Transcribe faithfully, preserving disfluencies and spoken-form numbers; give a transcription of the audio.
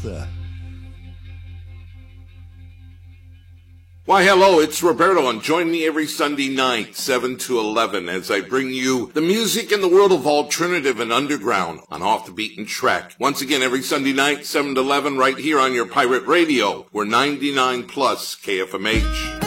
Ibiza. Why, hello, it's Roberto, and join me every Sunday night, seven to eleven, as I bring you the music in the world of alternative and underground on Off the Beaten Track. Once again, every Sunday night, seven to eleven, right here on your pirate radio. We're ninety-nine plus K F M H.